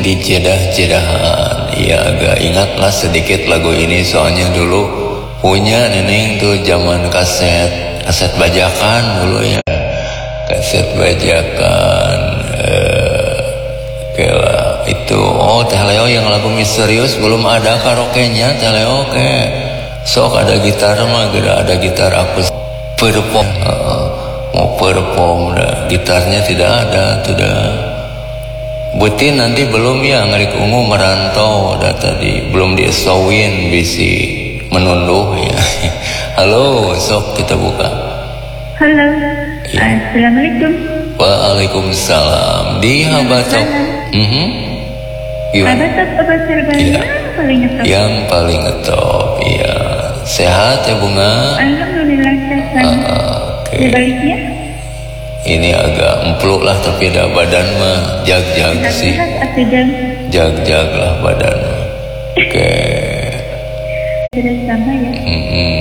di Jeddah-Jeddahan. Iya, agak ingatlah sedikit lagu ini, soalnya dulu punya Neneng tuh zaman kaset bajakan dulu ya. Kaset bajakan kela itu. Oh, Teh Leo yang lagu misterius belum ada karaoke-nya. Teh Leo kayak sok ada gitar mah, ada gitar akustik perform, mau perform dah. Gitarnya tidak ada, sudah. Butin nanti belum ya, ngarik ungu merantau dah tadi, belum diesowin bisi menunduh ya. Halo, sok kita buka. Halo, ya. Assalamualaikum. Waalaikumsalam. Di Habatok. Habatok apa serban ya. Paling ngetop. Yang paling ngetop, iya. Sehat ya Bunga? Alhamdulillah sehat. Oke. Baliknya? Ini agak empluk lah, tapi dah badan mah jag-jag sih. Jag-jag lah badan. Oke. Sudah sama ya.